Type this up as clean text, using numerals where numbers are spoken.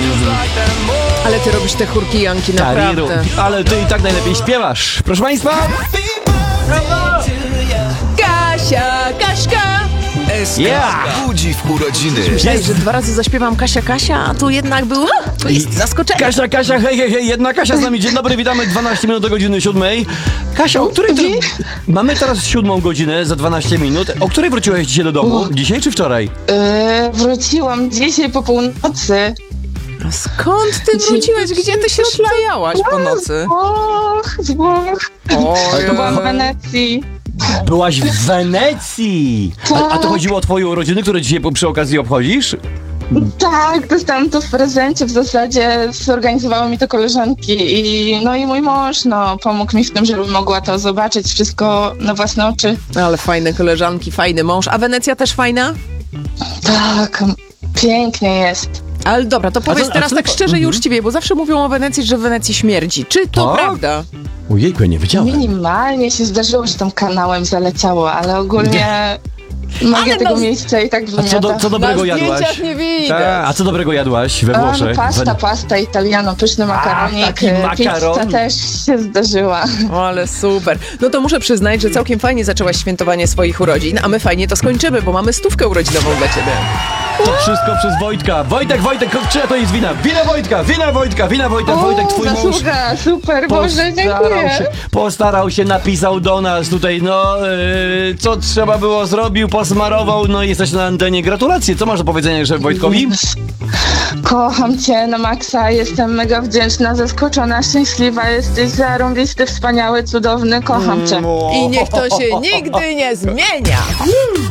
Ale ty robisz te chórki, Janki, Kariru, naprawdę. ale ty i tak najlepiej śpiewasz. Proszę państwa. Kasia, Kaśka! Yeah! Budzi w urodziny. Myślałeś, że 2 razy zaśpiewam Kasia, Kasia, a tu jednak był... To jest zaskoczenie. Kasia, hej, hej, hej, jedna Kasia z nami. Dzień dobry, witamy 12 minut do godziny 7. Kasia, o której mamy teraz 7 godzinę za 12 minut. O której wróciłeś dzisiaj do domu? Dzisiaj czy wczoraj? Wróciłam dzisiaj po północy. A skąd ty wróciłeś? Gdzie ty się szlajałaś po nocy? Z Włoch. Byłam w Wenecji. Byłaś w Wenecji! A to chodziło o twoje urodziny, które dzisiaj przy okazji obchodzisz? Tak, dostałam to w prezencie w zasadzie. Zorganizowały mi to koleżanki i mój mąż, pomógł mi w tym, żebym mogła to zobaczyć wszystko na własne oczy. Ale fajne koleżanki, fajny mąż. A Wenecja też fajna? Tak, pięknie jest. Ale dobra, to powiedz a teraz co tak to- szczerze i uczciwie, bo zawsze mówią o Wenecji, że w Wenecji śmierdzi. Czy to Tak? prawda? Ojejku, ja nie wiedziałem. Minimalnie się zdarzyło, że tam kanałem zaleciało, ale ogólnie magia tego miejsca i tak A wymiata. co dobrego Na jadłaś? zdjęciach nie widać. A co dobrego jadłaś we Włoszech? Pasta italiano, pyszny makaronik, taki makaron. pizza też się zdarzyła. O, ale super. No to muszę przyznać, że całkiem fajnie zaczęłaś świętowanie swoich urodzin, a my fajnie to skończymy, bo mamy 100 urodzinową dla ciebie. To wszystko przez Wojtka. Wojtek, czyja to jest wina? Wina Wojtka. Wojtek, twój mąż Zasługa, super, Boże, dziękuję. postarał się, napisał do nas tutaj, co trzeba było, zrobił, posmarował, no i jesteś na antenie. Gratulacje. Co masz do powiedzenia jeszcze Wojtkowi? Kocham cię na maksa, jestem mega wdzięczna, zaskoczona, szczęśliwa, jesteś zarąbisty, wspaniały, cudowny, kocham cię. I niech to się nigdy nie zmienia.